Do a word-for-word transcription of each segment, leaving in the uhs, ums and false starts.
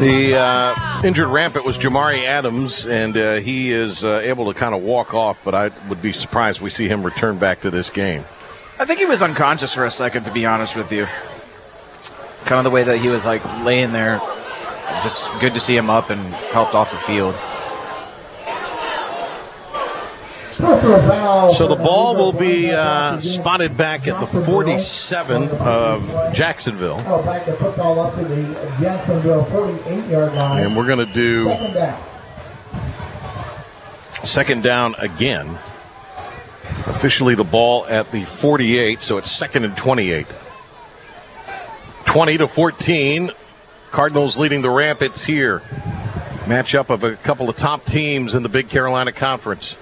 The uh, injured rampant was Jamari Adams, and uh, he is uh, able to kind of walk off, but I would be surprised we see him return back to this game. I think he was unconscious for a second, to be honest with you. Kind of the way that he was like laying there. Just good to see him up and helped off the field. So the ball will be uh, spotted back at the forty-seven of Jacksonville. And we're going to do second down again. Officially the ball at the forty-eight, so it's second and twenty-eight. twenty to fourteen. Cardinals leading the Rampants here. Matchup of a couple of top teams in the Big Carolina Conference.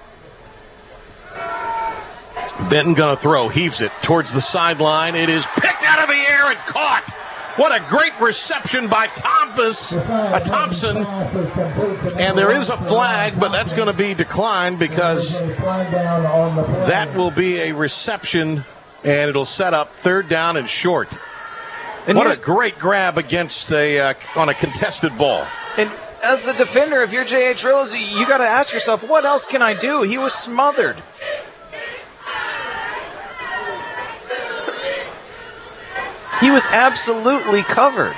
Benton going to throw, heaves it towards the sideline. It is picked out of the air and caught. What a great reception by Thomas, uh, Thompson. And there is a flag, but that's going to be declined because that will be a reception, and it'll set up third down and short. And what a great grab against a uh, on a contested ball. And as a defender, if you're J H. Rose, you got to ask yourself, what else can I do? He was smothered. He was absolutely covered.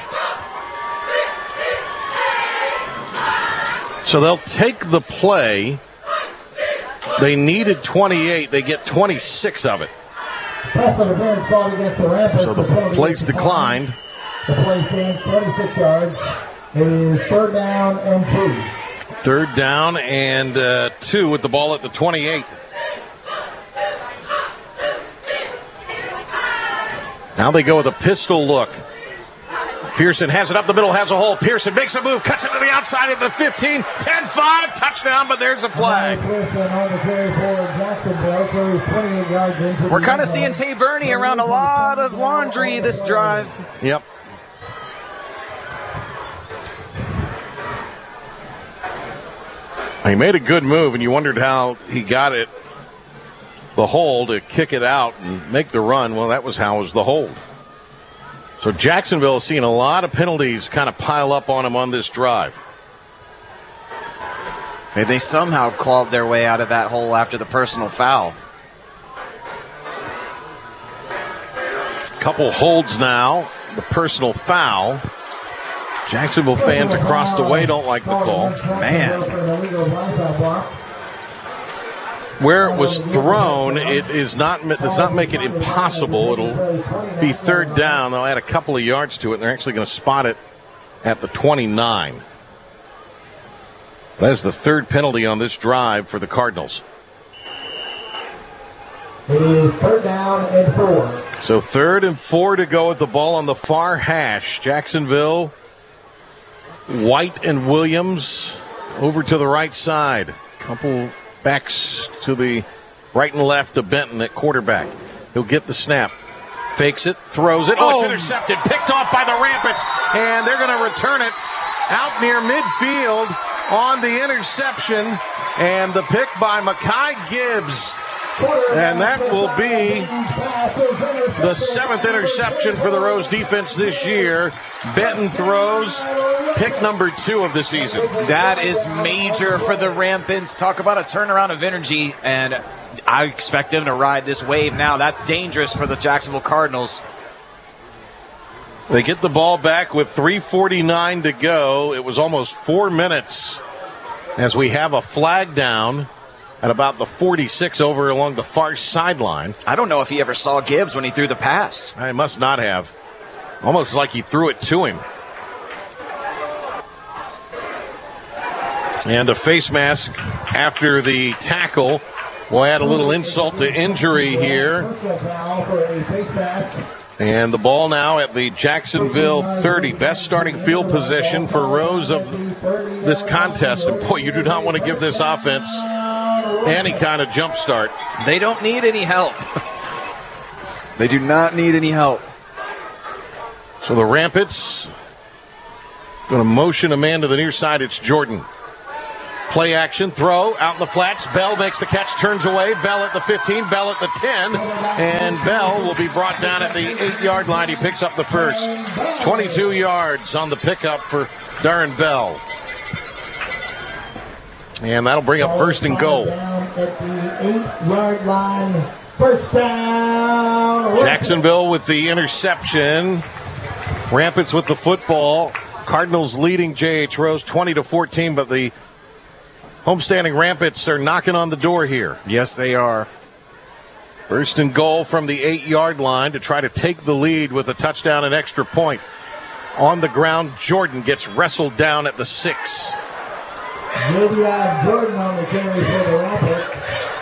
So they'll take the play. They needed twenty-eight. They get twenty-six of it. So the play's declined. The play stands twenty-six yards. It is third down and two. Third down and uh, two with the ball at the twenty-eight. Now they go with a pistol look. Pearson has it up the middle, has a hole. Pearson makes a move, cuts it to the outside at the fifteen, ten five, touchdown, but there's a flag. We're kind of seeing Tay Burney around a lot of laundry this drive. Yep. He made a good move, and you wondered how he got it, the hole, to kick it out and make the run. Well, that was how it was the hold. So Jacksonville is seeing a lot of penalties kind of pile up on him on this drive. Hey, they somehow clawed their way out of that hole after the personal foul. Couple holds now. The personal foul. Jacksonville fans across the way don't like the call. Man. Where it was thrown, it is not does not make it impossible. It'll be third down. They'll add a couple of yards to it, and they're actually going to spot it at the twenty-nine. That is the third penalty on this drive for the Cardinals. It is third down and four. So third and four to go with the ball on the far hash. Jacksonville, White and Williams over to the right side. Couple backs to the right and left of Benton at quarterback. He'll get the snap. Fakes it, throws it. Oh, oh. It's intercepted. Picked off by the Rampants. And they're going to return it out near midfield on the interception. And the pick by Mekhi Gibbs. And that will be the seventh interception for the Rose defense this year. Benton throws pick number two of the season. That is major for the Rampants. Talk about a turnaround of energy, and I expect them to ride this wave now. That's dangerous for the Jacksonville Cardinals. They get the ball back with three forty-nine to go. It was almost four minutes as we have a flag down at about the forty-six over along the far sideline. I don't know if he ever saw Gibbs when he threw the pass. I must not have. Almost like he threw it to him. And a face mask after the tackle will add a little insult to injury here. And the ball now at the Jacksonville thirty. Best starting field position for Rose of this contest. And boy, you do not want to give this offense any kind of jump start. They don't need any help. They do not need any help. So the Rampants going to motion a man to the near side. It's Jordan. Play action, throw, out in the flats. Bell makes the catch, turns away. Bell at the fifteen, Bell at the ten. And Bell will be brought down at the eight-yard line. He picks up the first. twenty-two yards on the pickup for Darren Bell. And that'll bring up first and goal. Down at the eight-yard line. First down. Jacksonville with the interception. Rampants with the football. Cardinals leading J H. Rose twenty to fourteen, but the homestanding Rampants are knocking on the door here. Yes, they are. First and goal from the eight-yard line to try to take the lead with a touchdown and extra point. On the ground, Jordan gets wrestled down at the six. Javion Jordan on the carry for the Rapids.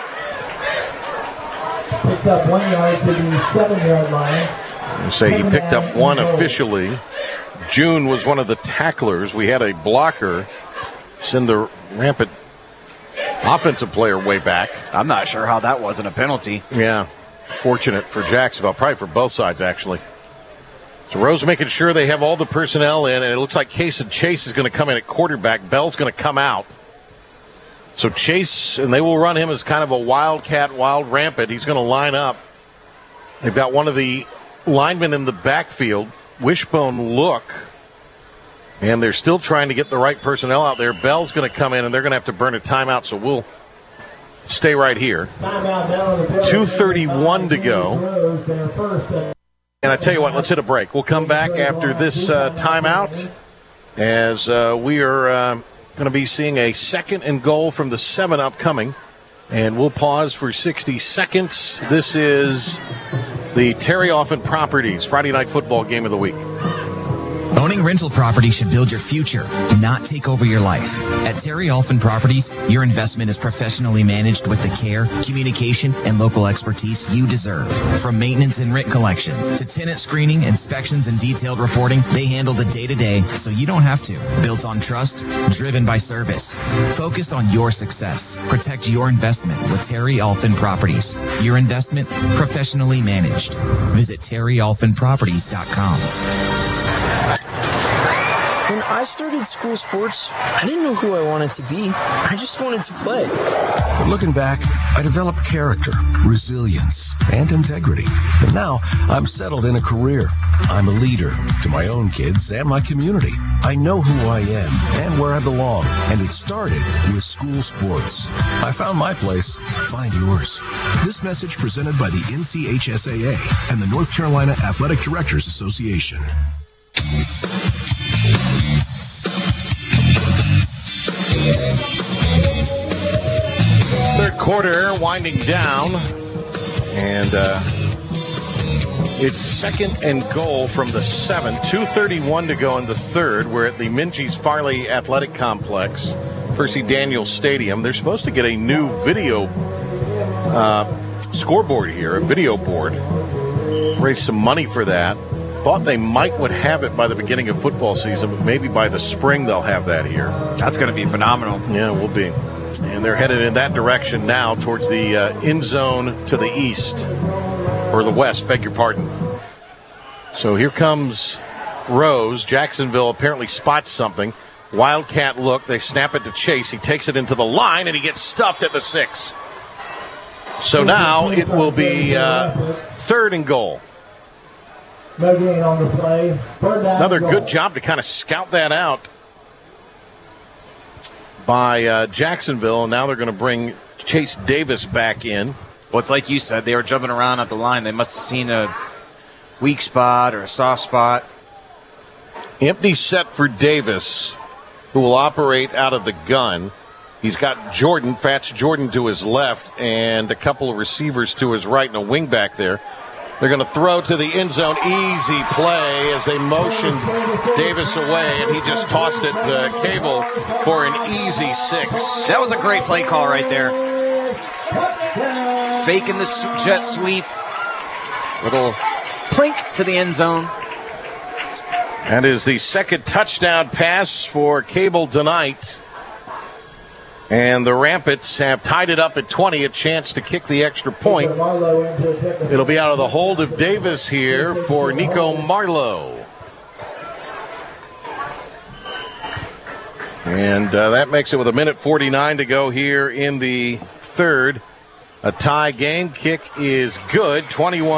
Picks up one yard to the seven-yard line. I say he picked up one officially. June was one of the tacklers. We had a blocker send the Rampant offensive player way back. I'm not sure how that wasn't a penalty. Yeah, fortunate for Jacksonville, probably for both sides, actually. So Rose making sure they have all the personnel in, and it looks like Kason Chase is going to come in at quarterback. Bell's going to come out. So Chase, and they will run him as kind of a wildcat, wild rampant. He's going to line up. They've got one of the linemen in the backfield, wishbone look, and they're still trying to get the right personnel out there. Bell's going to come in, and they're going to have to burn a timeout, so we'll stay right here. two thirty-one to go. And I tell you what, let's hit a break. We'll come back after this uh, timeout as uh, we are uh, going to be seeing a second and goal from the seven upcoming. And we'll pause for sixty seconds. This is the Terry Alfin Properties Friday Night Football Game of the Week. Owning rental property should build your future, not take over your life. At Terry Alfin Properties, your investment is professionally managed with the care, communication, and local expertise you deserve. From maintenance and rent collection to tenant screening, inspections, and detailed reporting, they handle the day-to-day so you don't have to. Built on trust, driven by service. Focused on your success. Protect your investment with Terry Alfin Properties. Your investment professionally managed. Visit terry alfin properties dot com. When I started school sports, I didn't know who I wanted to be. I just wanted to play. But looking back, I developed character, resilience, and integrity. And now I'm settled in a career. I'm a leader to my own kids and my community. I know who I am and where I belong. And it started with school sports. I found my place. Find yours. This message presented by the N C H S A A and the North Carolina Athletic Directors Association. Third quarter winding down, and uh, it's second and goal from the seven. two thirty-one to go in the third. We're at the Minges Farley Athletic Complex, Percy Daniels Stadium. They're supposed to get a new video uh, scoreboard here, a video board. Raise some money for that. Thought they might would have it by the beginning of football season, but maybe by the spring they'll have that here. That's going to be phenomenal. Yeah, we'll be. And they're headed in that direction now towards the uh, end zone to the east, or the west, beg your pardon. So here comes Rose. Jacksonville apparently spots something. Wildcat look. They snap it to Chase. He takes it into the line, and he gets stuffed at the six. So now it will be uh, third and goal. No gain on the play. Third down, Another goal. good job to kind of scout that out by uh, Jacksonville. Now they're going to bring Chase Davis back in. Well, it's like you said, they were jumping around at the line. They must have seen a weak spot or a soft spot. Empty set for Davis, who will operate out of the gun. He's got Jordan, Fats Jordan to his left, and a couple of receivers to his right, and a wing back there. They're going to throw to the end zone. Easy play as they motion Davis away, and he just tossed it to Cable for an easy six. That was a great play call right there. Faking the jet sweep. Little plink to the end zone. That is the second touchdown pass for Cable tonight. And the Rampants have tied it up at twenty, a chance to kick the extra point. It'll be out of the hold of Davis here for Nico Marlowe. And uh, that makes it with a minute forty-nine to go here in the third. A tie game. Kick is good. twenty-one